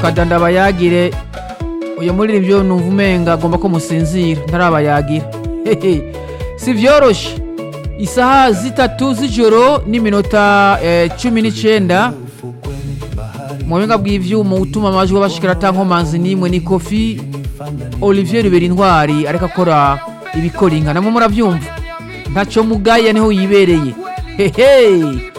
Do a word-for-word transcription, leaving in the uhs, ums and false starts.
reka ndabayagire uyu muririmbyi numva umenga agomba ko musinzira ntarabayagira hehe si vyoroshe isaha zitatu z'ijoro n'iminota eh, cumi n'icenda mu buhinga bw'ivyuma utuma amajwi abashikira atankomanzi n'imwe ni Kofi Olivier Berintwari ariko akora ibikorinka namwe muravyumva ntaco mugaya niho yibereye hehe